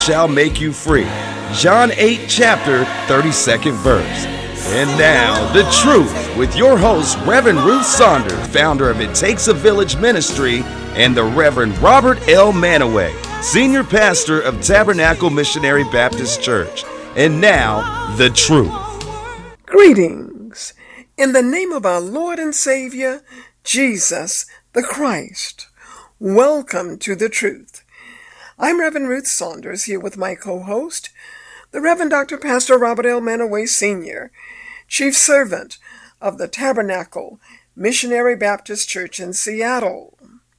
shall make you free. John 8, chapter 32nd verse. And now, the truth with your host, Reverend Ruth Saunders, founder of It Takes a Village Ministry, and the Reverend Robert L. Manaway, senior pastor of Tabernacle Missionary Baptist Church. And now, the truth. Greetings. In the name of our Lord and Savior, Jesus the Christ. Welcome to the truth. I'm Reverend Ruth Saunders here with my co-host, the Reverend Dr. Pastor Robert L. Manaway Sr., Chief Servant of the Tabernacle Missionary Baptist Church in Seattle.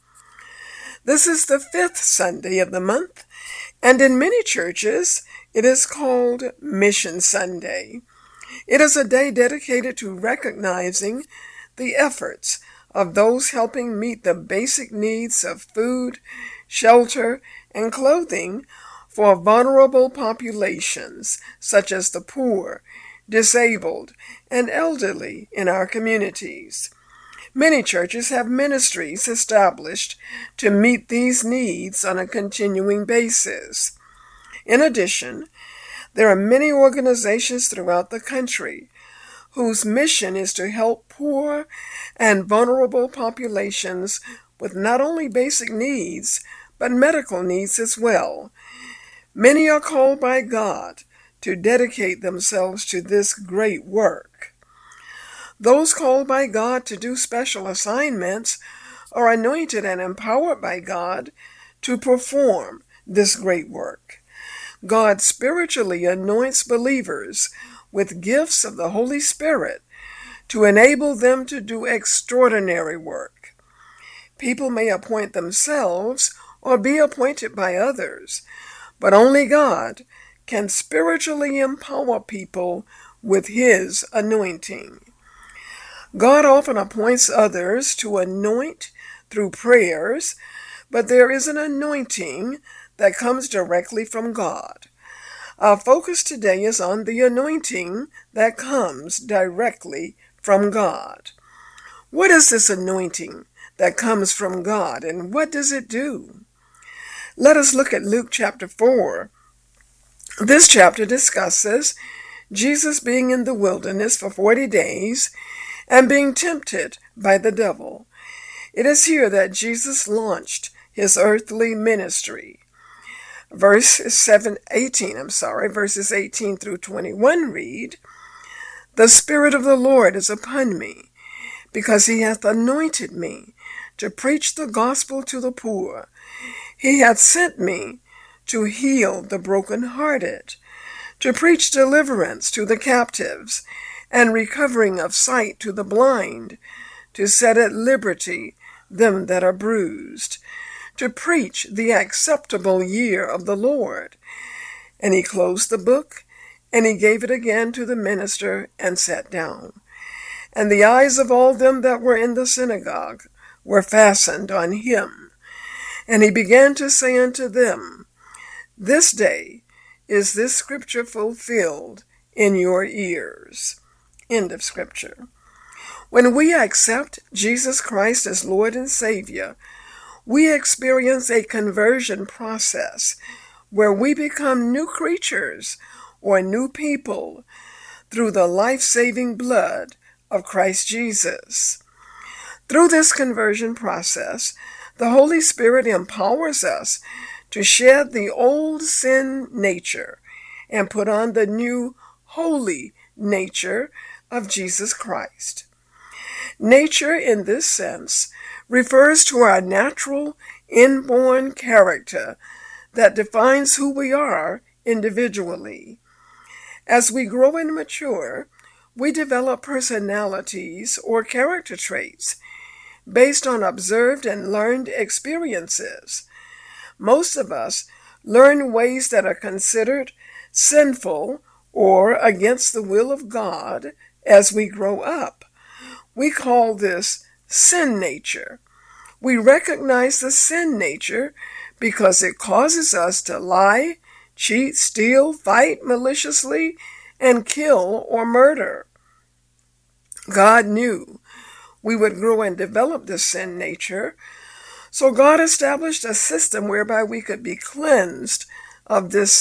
This is the 5th Sunday of the month, and in many churches it is called Mission Sunday. It is a day dedicated to recognizing the efforts of those helping meet the basic needs of food, shelter, and clothing for vulnerable populations such as the poor, disabled, and elderly in our communities. Many churches have ministries established to meet these needs on a continuing basis. In addition, there are many organizations throughout the country whose mission is to help poor and vulnerable populations with not only basic needs, but medical needs as well. Many are called by God to dedicate themselves to this great work. Those called by God to do special assignments are anointed and empowered by God to perform this great work. God spiritually anoints believers with gifts of the Holy Spirit to enable them to do extraordinary work. People may appoint themselves or be appointed by others, but only God can spiritually empower people with His anointing. God often appoints others to anoint through prayers, but there is an anointing that comes directly from God. Our focus today is on the anointing that comes directly from God. What is this anointing that comes from God, and what does it do? Let us look at Luke chapter 4. This chapter discusses Jesus being in the wilderness for 40 days and being tempted by the devil. It is here that Jesus launched his earthly ministry. Verses 18 through 21 read, "The Spirit of the Lord is upon me, because he hath anointed me to preach the gospel to the poor. He hath sent me to heal the brokenhearted, to preach deliverance to the captives, and recovering of sight to the blind, to set at liberty them that are bruised, to preach the acceptable year of the Lord." And he closed the book, and he gave it again to the minister, and sat down. And the eyes of all them that were in the synagogue were fastened on him. And he began to say unto them, "This day is this scripture fulfilled in your ears." End of scripture. When we accept Jesus Christ as Lord and Savior, we experience a conversion process where we become new creatures or new people through the life-saving blood of Christ Jesus. Through this conversion process, the Holy Spirit empowers us to shed the old sin nature and put on the new holy nature of Jesus Christ. Nature, in this sense, refers to our natural, inborn character that defines who we are individually. As we grow and mature, we develop personalities or character traits based on observed and learned experiences. Most of us learn ways that are considered sinful or against the will of God as we grow up. We call this sin nature. We recognize the sin nature because it causes us to lie, cheat, steal, fight maliciously, and kill or murder. God knew we would grow and develop this sin nature, so God established a system whereby we could be cleansed of this